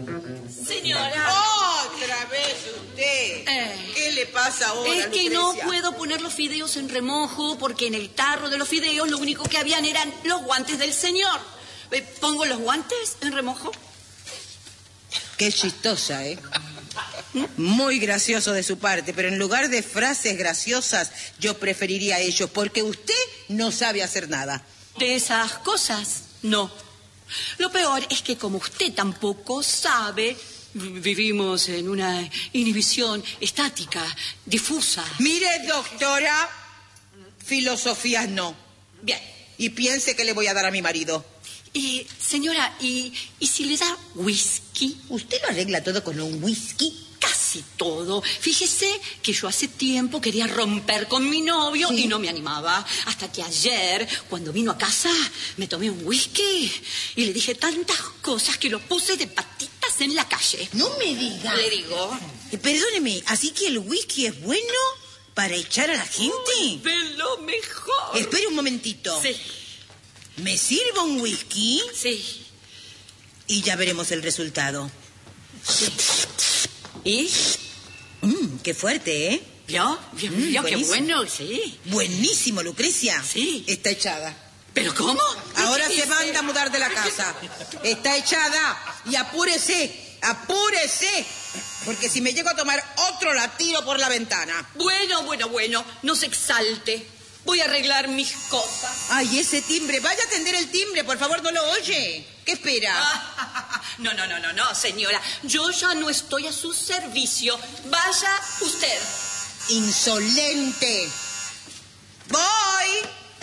Señora. ¡Otra vez usted! ¿Qué le pasa ahora, Es que Lucrecia? no puedo poner los fideos en remojo porque en el tarro de los fideos lo único que habían eran los guantes del señor. ¿Pongo los guantes en remojo? Qué chistosa, ¿eh? Muy gracioso de su parte, pero en lugar de frases graciosas, yo preferiría a ellos, porque usted no sabe hacer nada. De esas cosas, no. Lo peor es que como usted tampoco sabe, vivimos en una inhibición estática, difusa. Mire, doctora, filosofías no. Bien. Y piense que le voy a dar a mi marido. Señora, ¿y si le da whisky? ¿Usted lo arregla todo con un whisky? Casi todo. Fíjese que yo hace tiempo quería romper con mi novio y no me animaba. Hasta que ayer, cuando vino a casa, me tomé un whisky y le dije tantas cosas que lo puse de patitas en la calle. No me diga. Le digo. Perdóneme, ¿así que el whisky es bueno para echar a la gente? De lo mejor. Espere un momentito. Sí. ¿Me sirvo un whisky? Sí. Y ya veremos el resultado. Sí. ¿Y? Qué fuerte, ¿eh? ¿Vio? Qué bueno, sí. Buenísimo, Lucrecia. Sí. Está echada. ¿Pero cómo? Ahora se manda a mudar de la casa. Está echada. Y apúrese, apúrese. Porque si me llego a tomar otro, la tiro por la ventana. Bueno. No se exalte. Voy a arreglar mis cosas. Ay, ese timbre. Vaya a atender el timbre, por favor, no lo oye. ¿Qué espera? No, señora. Yo ya no estoy a su servicio. Vaya usted. Insolente. Voy.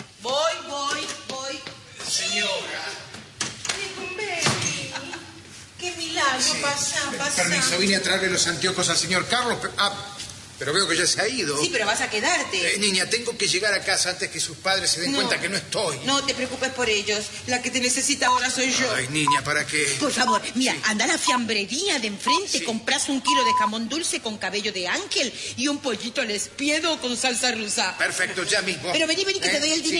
Señora. Qué milagro, pasa. Permiso, vine a traerle los anteojos al señor Carlos. Pero veo que ya se ha ido. Sí, pero vas a quedarte. Niña, tengo que llegar a casa antes que sus padres se den cuenta que no estoy. No te preocupes por ellos. La que te necesita ahora soy yo. Ay, niña, ¿para qué? Por favor, mira, anda a la fiambrería de enfrente, compras 1 kilo de jamón dulce con cabello de ángel y un pollito al espiedo con salsa rusa. Perfecto, ya mismo. Pero vení, que te doy el dinero.